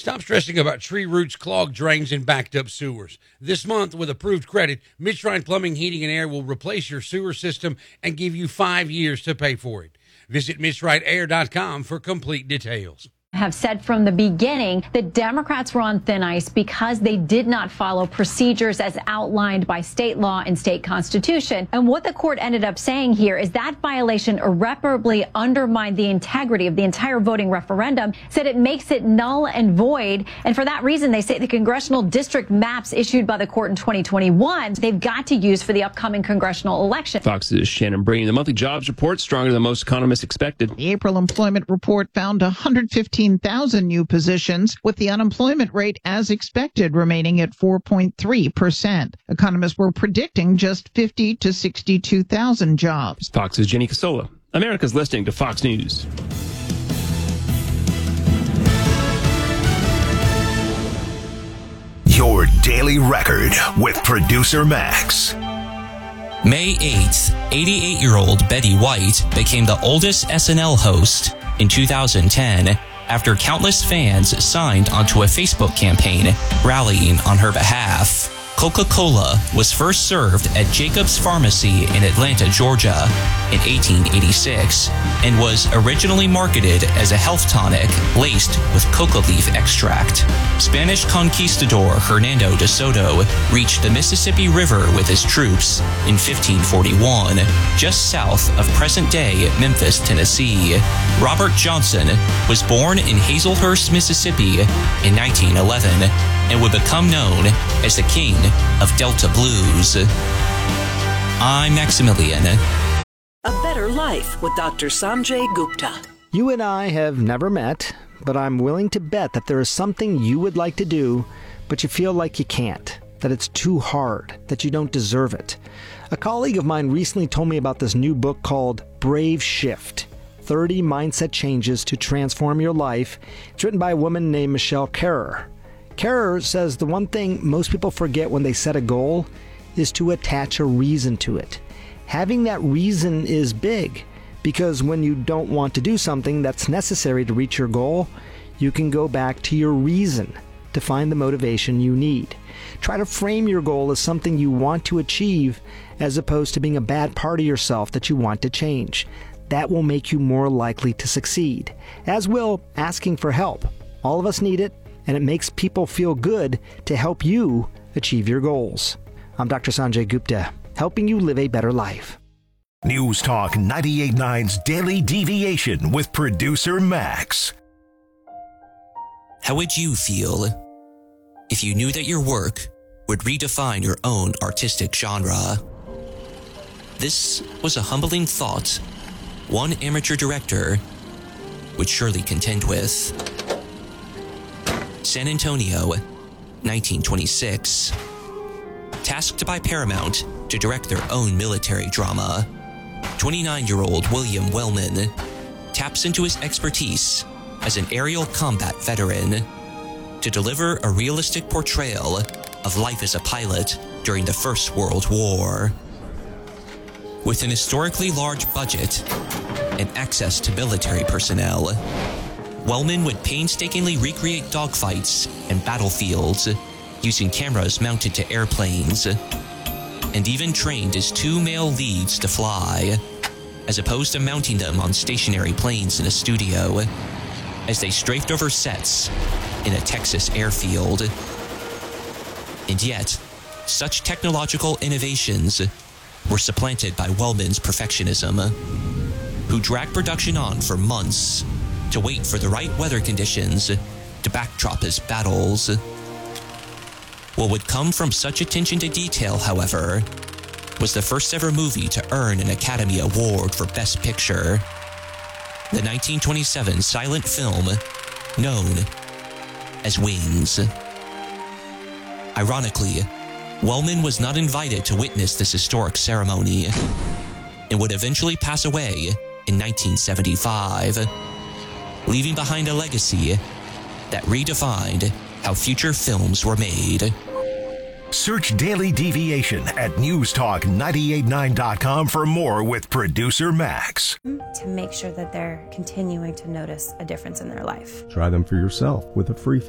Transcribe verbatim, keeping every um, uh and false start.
Stop stressing about tree roots, clogged drains, and backed up sewers. This month, with approved credit, Midstrine Plumbing, Heating, and Air will replace your sewer system and give you five years to pay for it. Visit midstride air dot com for complete details. Have said from the beginning that Democrats were on thin ice because they did not follow procedures as outlined by state law and state constitution. And what the court ended up saying here is that violation irreparably undermined the integrity of the entire voting referendum, said it makes it null and void. And for that reason, they say the congressional district maps issued by the court in twenty twenty-one, they've got to use for the upcoming congressional election. Fox's Shannon Brady. The monthly jobs report stronger than most economists expected. The April employment report found one hundred fifteen thousand new positions, with the unemployment rate as expected remaining at four point three percent. Economists were predicting just fifty to sixty-two thousand jobs. Fox's Jenny Casola. America's listening to Fox News. Your daily record with producer Max. May eighth, eighty-eight-year-old Betty White became the oldest S N L host in two thousand ten after countless fans signed onto a Facebook campaign rallying on her behalf. Coca-Cola was first served at Jacob's Pharmacy in Atlanta, Georgia in eighteen eighty-six and was originally marketed as a health tonic laced with coca leaf extract. Spanish conquistador Hernando de Soto reached the Mississippi River with his troops in fifteen forty-one, just south of present-day Memphis, Tennessee. Robert Johnson was born in Hazelhurst, Mississippi in nineteen eleven and would become known as the King of Delta Blues. I'm Maximilian. A Better Life with Doctor Sanjay Gupta. You and I have never met, but I'm willing to bet that there is something you would like to do, but you feel like you can't, that it's too hard, that you don't deserve it. A colleague of mine recently told me about this new book called Brave Shift, thirty Mindset Changes to Transform Your Life. It's written by a woman named Michelle Kerrer. Kerrer says the one thing most people forget when they set a goal is to attach a reason to it. Having that reason is big, because when you don't want to do something that's necessary to reach your goal, you can go back to your reason to find the motivation you need. Try to frame your goal as something you want to achieve as opposed to being a bad part of yourself that you want to change. That will make you more likely to succeed, as will asking for help. All of us need it, and it makes people feel good to help you achieve your goals. I'm Doctor Sanjay Gupta, helping you live a better life. News Talk ninety-eight point nine's Daily Deviation with producer Max. How would you feel if you knew that your work would redefine your own artistic genre? This was a humbling thought one amateur director would surely contend with. San Antonio, nineteen twenty-six. Tasked by Paramount to direct their own military drama, twenty-nine-year-old William Wellman taps into his expertise as an aerial combat veteran to deliver a realistic portrayal of life as a pilot during the First World War. With an historically large budget and access to military personnel, Wellman would painstakingly recreate dogfights and battlefields using cameras mounted to airplanes, and even trained his two male leads to fly, as opposed to mounting them on stationary planes in a studio, as they strafed over sets in a Texas airfield. And yet, such technological innovations were supplanted by Wellman's perfectionism, who dragged production on for months to wait for the right weather conditions to backdrop his battles. What would come from such attention to detail, however, was the first ever movie to earn an Academy Award for Best Picture, the nineteen twenty-seven silent film known as Wings. Ironically, Wellman was not invited to witness this historic ceremony and would eventually pass away in nineteen seventy-five, leaving behind a legacy that redefined how future films were made. Search Daily Deviation at news talk nine eight nine dot com for more with producer Max. To make sure that they're continuing to notice a difference in their life. Try them for yourself with a free